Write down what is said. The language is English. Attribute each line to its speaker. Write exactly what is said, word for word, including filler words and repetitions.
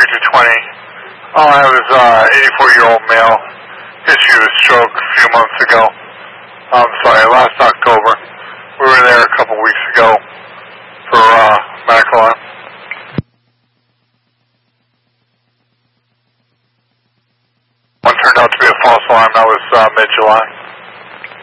Speaker 1: two twenty. All I have is uh, eighty-four-year-old male. History of stroke a few months ago. I'm sorry, last October. We were there a couple weeks ago for uh, medical alarm. One turned out to be a false alarm. That was uh, mid-July.